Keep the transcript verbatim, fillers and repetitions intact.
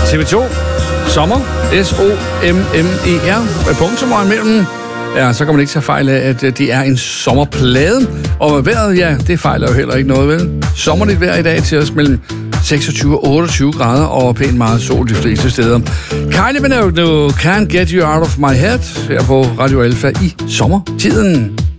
T V to. Sommer. S O M M E R. Med punktummer imellem. Ja, så kan man ikke tage fejl af, at det er en sommerplade. Og vejret, ja, det fejler jo heller ikke noget, vel? Sommerligt vejr i dag til os mellem seksogtyve og otteogtyve grader og pænt meget sol de fleste steder. Kylie Minogue, Can't Get You Out of My Head her på Radio Alpha i sommertiden.